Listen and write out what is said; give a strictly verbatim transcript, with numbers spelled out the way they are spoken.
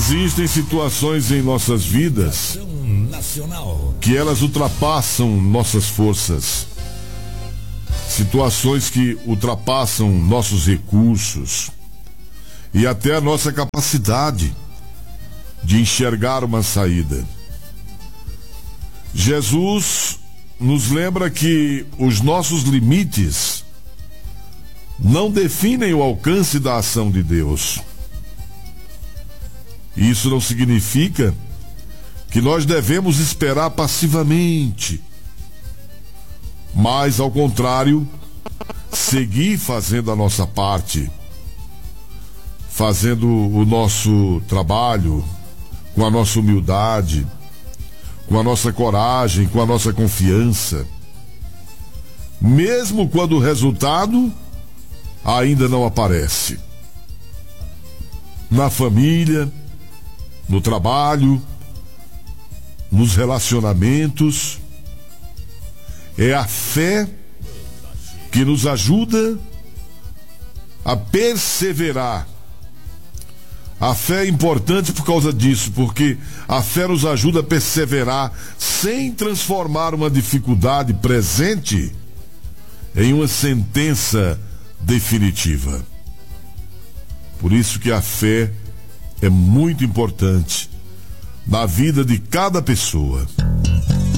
Existem situações em nossas vidas que elas ultrapassam nossas forças. Situações que ultrapassam nossos recursos e até a nossa capacidade de enxergar uma saída. Jesus nos lembra que os nossos limites não definem o alcance da ação de Deus. Isso não significa que nós devemos esperar passivamente, mas, ao contrário, seguir fazendo a nossa parte, fazendo o nosso trabalho com a nossa humildade, com a nossa coragem, com a nossa confiança, mesmo quando o resultado ainda não aparece. Na família, no trabalho, nos relacionamentos, é a fé que nos ajuda a perseverar. A fé é importante por causa disso, porque a fé nos ajuda a perseverar sem transformar uma dificuldade presente em uma sentença definitiva. Por isso que a fé é muito importante na vida de cada pessoa.